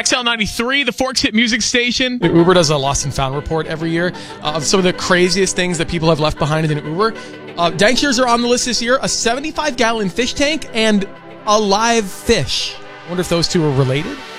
XL93, the Forks Hit Music Station. Uber does a lost and found report every year of some of the craziest things that people have left behind in an Uber. Danksters are on the list this year. A 75-gallon fish tank and a live fish. I wonder if those two are related.